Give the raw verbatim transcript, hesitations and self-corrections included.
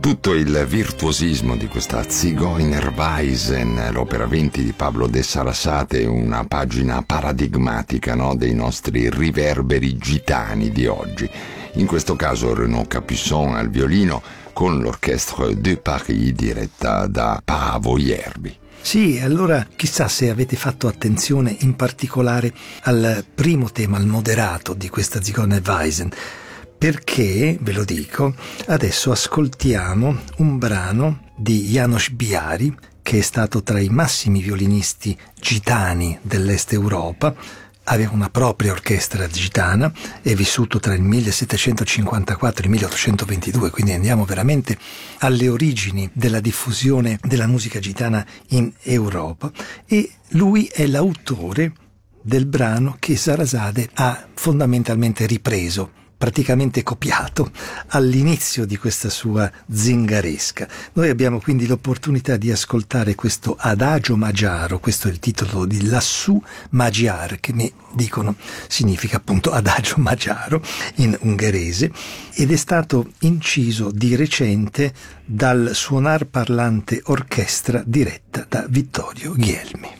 Tutto il virtuosismo di questa Zigeunerweisen, l'opera venti di Pablo de Sarasate, una pagina paradigmatica, no, dei nostri riverberi gitani di oggi. In questo caso Renaud Capuçon al violino con l'Orchestre de Paris diretta da Paavo Järvi. Sì, allora chissà se avete fatto attenzione in particolare al primo tema, al moderato di questa Zigeunerweisen, perché, ve lo dico, adesso ascoltiamo un brano di János Biári, che è stato tra i massimi violinisti gitani dell'Est Europa, aveva una propria orchestra gitana, è vissuto tra il millesettecentocinquantaquattro e il milleottocentoventidue, quindi andiamo veramente alle origini della diffusione della musica gitana in Europa, e lui è l'autore del brano che Sarasate ha fondamentalmente ripreso, praticamente copiato all'inizio di questa sua zingaresca. Noi abbiamo quindi l'opportunità di ascoltare questo Adagio Magiaro, questo è il titolo di Lassù Magyar, che mi dicono significa appunto Adagio Magiaro in ungherese, ed è stato inciso di recente dal Suonar Parlante Orchestra diretta da Vittorio Ghielmi.